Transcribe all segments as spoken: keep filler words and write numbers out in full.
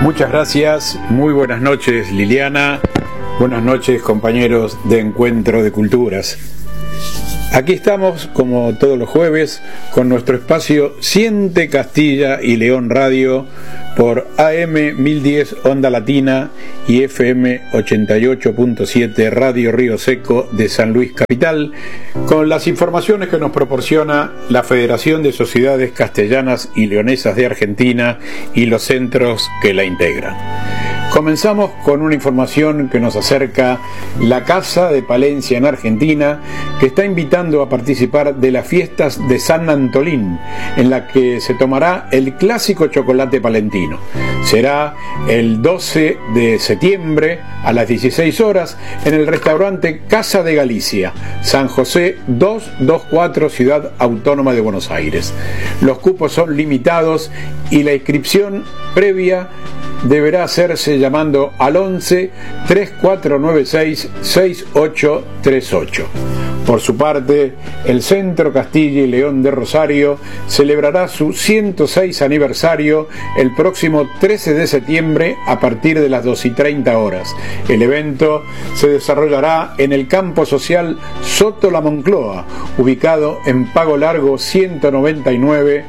Muchas gracias, muy buenas noches Liliana, buenas noches compañeros de Encuentro de Culturas. Aquí estamos como todos los jueves con nuestro espacio Siente Castilla y León Radio por A M mil diez Onda Latina y F M ochenta y ocho punto siete Radio Río Seco de San Luis Capital, con las informaciones que nos proporciona la Federación de Sociedades Castellanas y Leonesas de Argentina y los centros que la integran. Comenzamos con una información que nos acerca la Casa de Palencia en Argentina, que está invitando a participar de las fiestas de San Antolín, en la que se tomará el clásico chocolate palentino. Será el doce de septiembre a las dieciséis horas en el restaurante Casa de Galicia, San José doscientos veinticuatro, Ciudad Autónoma de Buenos Aires. Los cupos son limitados y la inscripción previa deberá hacerse llamando al once, treinta y cuatro noventa y seis, sesenta y ocho treinta y ocho. Por su parte, el Centro Castilla y León de Rosario celebrará su ciento seis aniversario el próximo trece de septiembre a partir de las dos y treinta horas. El evento se desarrollará en el campo social Soto La Moncloa, ubicado en Pago Largo ciento noventa y nueve,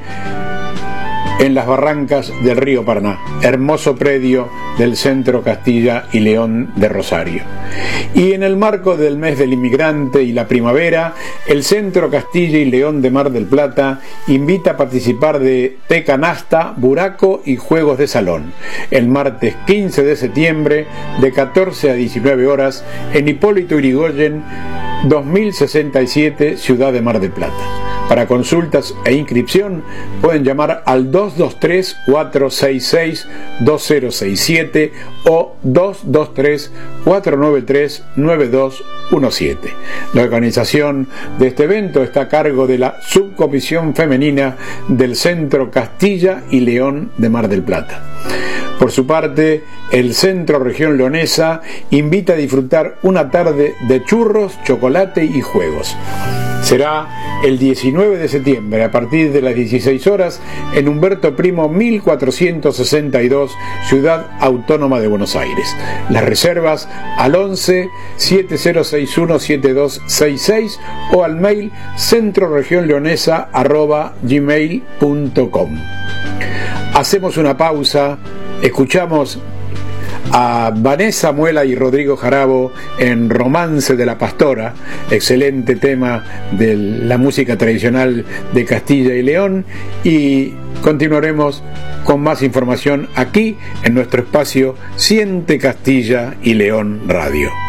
en las barrancas del río Paraná, hermoso predio del Centro Castilla y León de Rosario. Y en el marco del mes del inmigrante y la primavera, el Centro Castilla y León de Mar del Plata invita a participar de té canasta, buraco y juegos de salón, el martes quince de septiembre de catorce a diecinueve horas en Hipólito Yrigoyen dos mil sesenta y siete, Ciudad de Mar del Plata. Para consultas e inscripción pueden llamar al dos dos tres, cuatro seis seis, dos cero seis siete o dos dos tres, cuatro nueve tres, nueve dos uno siete. La organización de este evento está a cargo de la Subcomisión Femenina del Centro Castilla y León de Mar del Plata. Por su parte, el Centro Región Leonesa invita a disfrutar una tarde de churros, chocolate y juegos. Será el diecinueve de septiembre a partir de las dieciséis horas en Humberto Primo mil cuatrocientos sesenta y dos, Ciudad Autónoma de Buenos Aires. Las reservas al once, siete cero seis uno, siete dos seis seis o al mail centroregionleonesa arroba gmail punto com. Hacemos una pausa, escuchamos a Vanessa Muela y Rodrigo Jarabo en Romance de la Pastora, excelente tema de la música tradicional de Castilla y León, y continuaremos con más información aquí en nuestro espacio Siente Castilla y León Radio.